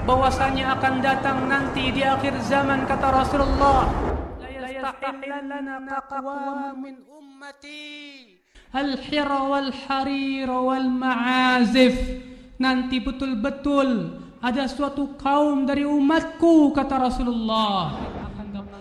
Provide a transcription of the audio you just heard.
bahwasanya akan datang nanti di akhir zaman, kata Rasulullah, la yastahillanna aqwam min ummati al-hira wal harir wal ma'azif. Nanti betul-betul ada suatu kaum dari umatku, kata Rasulullah,